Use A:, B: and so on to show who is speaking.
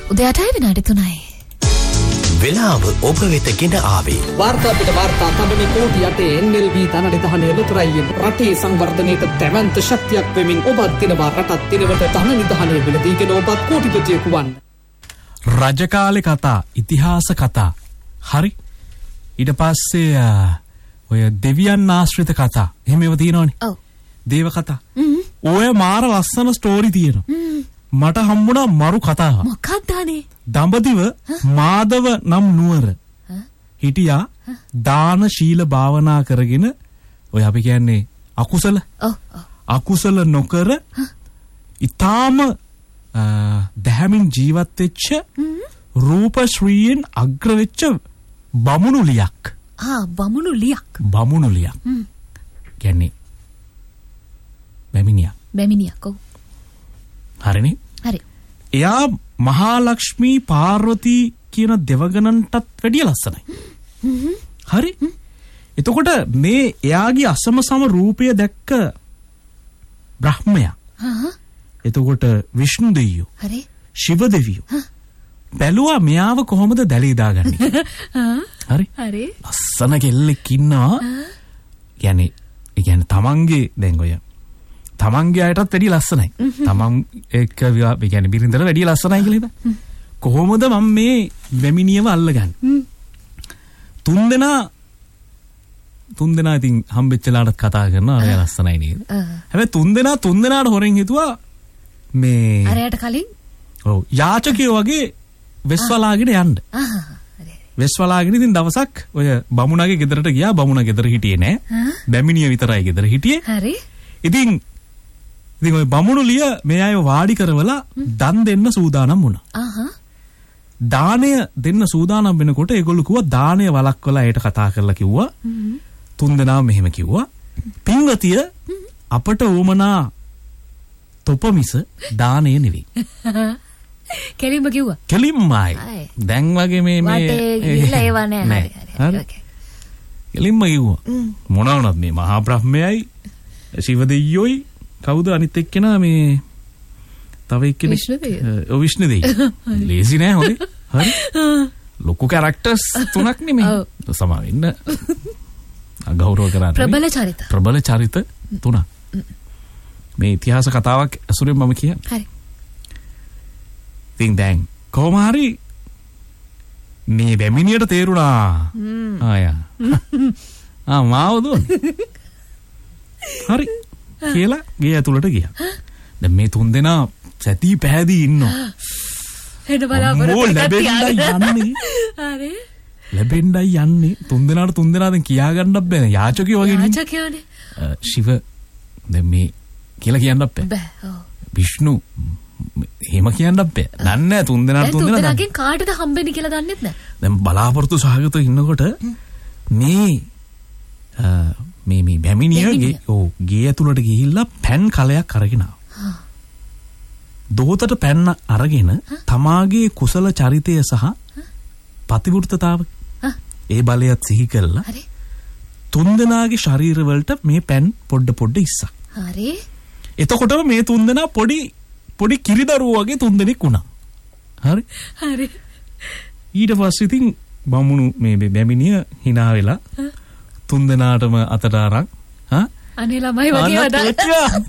A: උදේ 8යි විනාඩි 3යි.
B: වෙලාව ඔබ වෙත ගෙන ආවේ.
C: වාර්තා පිට වාර්තා තබන කෝටි 8 NLB ධනනිධානයේ ලොතරැයියෙන් රටේ සංවර්ධනයට දැවැන්ත ශක්තියක් වෙමින් ඔබත් දිනවා රටත් දිනවට ධනනිධානයේ වෙලදීගෙන ඔබත් කෝටිපතියෙකු වන්න.
D: රජකාලේ කතා, ඉතිහාස කතා. හරි. ඊට පස්සේ ඔය දෙවියන් ආශ්‍රිත කතා. එහෙම ඒවා තියෙනවනේ.
A: ඔව්.
D: දේව කතා. ඔය මාර ලස්සන ස්ටෝරි තියෙනවා. මට හම්බුණා මරු කතාවක්.
A: මොකක්ද අනේ?
D: දඹදිව මාදව නම් නුවර හිටියා දාන ශීල භාවනා කරගෙන ඔය අපි කියන්නේ අකුසල අකුසල නොකර ඊටාම දහමින් ජීවත් වෙච්ච රූප ශ්‍රීයෙන් අග්‍ර වෙච්ච බමුණුලියක්. බමුණුලියක් කියන්නේ බැමිනියක්. ඔව්. හරිනේ. හරි. එයා මහාලක්ෂ්මී පාර්වතී කියන දෙවගණන්ටත් වැඩිය ලස්සනයි. හරි. එතකොට මේ එයාගේ අසම සම රූපය දැක්ක බ්‍රහ්මයා. එතකොට විෂ්ණු දෙවියෝ. හරි. ශිව දෙවියෝ. බැලුවා මෙයාව කොහොමද දැලී දාගන්නේ. හරි. හරි. ලස්සන කෙල්ලෙක් ඉන්නවා. කියන්නේ තමන්ගේ දැන් ඔය තමන්ගේ අයටත් වැඩිය ලස්සනයි. තමන් එක්ක කියන්නේ බිරිඳට වැඩිය ලස්සනයි කියලා හිතා. කොහොමද මම මේ වැමිනියව අල්ලගන්නේ? තුන්දෙනා ඉතින් හම්බෙච්චලාට කතා කරනවා අය ලස්සනයි නේද? හැබැයි තුන්දෙනාට හොරෙන් හිතුවා මේ
A: අරයට කලින්
D: ඔව් යාචකයෝ වගේ වෙස්වලාගෙන යන්න. වෙස්වලාගෙන ඉතින් දවසක් ඔය බමුණගේ ගෙදරට ගියා. බමුණ ගෙදර හිටියේ නෑ. බැමිනිය විතරයි ගෙදර හිටියේ. හරි. ඉතින් ඔය බමුණුලිය මේ අය වාඩි කරවලා දන් දෙන්න සූදානම් වුණා. දාණය දෙන්න සූදානම් වෙනකොට ඒගොල්ලෝ කිව්වා දාණය වළක්වලා ඒට කතා කරලා කිව්වා තුන්දෙනාම මෙහෙම කිව්වා පින්වතිය අපට උමනා තොපමිස දාණය නෙවෙයි.
A: කෙලින්ම කිව්වා.
D: කෙලින්මයි. දැන් වගේ මේ
A: ගිහිල්ලා ඒව නෑ. හරි.
D: කෙලින්ම කිව්වා. මොනවා වුණත් මේ මහා බ්‍රහ්මයයි ශිව දෙවියෝයි කවුද අනිත් එක්කෙනා මේ තව එක්කෙනෙක් විෂ්ණු දෙවියෝ. ලේසි නෑ හොඳේ. හරි. ලොකු කැරක්ටර්ස් තුනක් නෙමෙයි. සමා වෙන්න. අගෞරව කරන්නේ. ප්‍රබල චරිත තුනක්. මේ ඉතිහාස කතාවක් අසුරෙන් මම කියන්නේ. හරි. ඉතින් දැන් කොහොම හරි මේ වැමිනියට තේරුණා. මාව දුන්නේ. හරි. කියලා ගේ ඇතුළට ගියා. දැන් මේ තුන්දෙනා සැටි පැහැදී ඉන්නවා.
A: එන්න බලාපොරොත්තු
D: යන්නේ. හරි. ලැබෙන්නයි යන්නේ. තුන්දෙනාට දැන් කියා ගන්නත් බෑ. යාචකයෝ වගේ නේ.
A: යාචකයෝනේ.
D: ශිව දැන් මේ කියලා කියන්නත් බෑ. ඔව්. විෂ්ණු එහෙම කියන්නත් බෑ. දන්නේ නැහැ
A: තුන්දෙනාගෙන් කාටද හම්බෙන්නේ කියලා දන්නෙත් නැහැ.
D: දැන් බලාපොරොත්තු සහගතව ඉන්නකොට මේ බැමිනියගේ ගේ ඇතුළට ගිහිල්ලා පැන් කලයක් අරගෙන ආවා. දෝතට පැන්න අරගෙන තමාගේ කුසල චරිතය සහ පතිවෘත්තතාව ඒ බලයත් සිහි කරලා තුන්දෙනාගේ ශරීරවලට මේ පැන් පොඩ ඉස්සා.
A: හරි.
D: එතකොටම මේ තුන්දෙනා පොඩි කිරිදරුවෝ වගේ තුන්දෙනෙක් වුණා. හරි.
A: හරි.
D: ඊට පස්සේ ඉතින් බමුණු මේ බැමිනිය hina වෙලා තුන්දෙනාටම අතට අරන්
A: අනේ ළමයි වගේ වදා